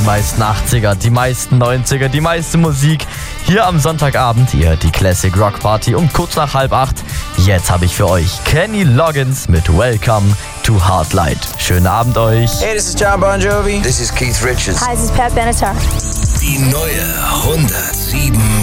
meisten 80er, die meisten 90er, die meiste Musik. Hier am Sonntagabend, ihr hört die Classic Rock Party um kurz nach 7:30. Jetzt habe ich für euch Kenny Loggins mit Welcome to Heartlight. Schönen Abend euch. Hey, this is John Bon Jovi. This is Keith Richards. Hi, this is Pat Benatar. Die neue 107